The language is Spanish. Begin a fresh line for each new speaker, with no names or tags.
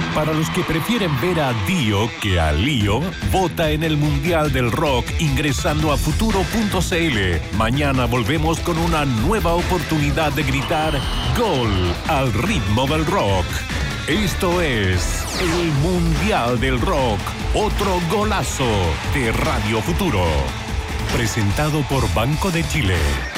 Para los que prefieren ver a Dio que a Lío, vota en el Mundial del Rock ingresando a futuro.cl. Mañana volvemos con una nueva oportunidad de gritar ¡Gol! Al ritmo del rock. Esto es el Mundial del Rock, otro golazo de Radio Futuro. Presentado por Banco de Chile.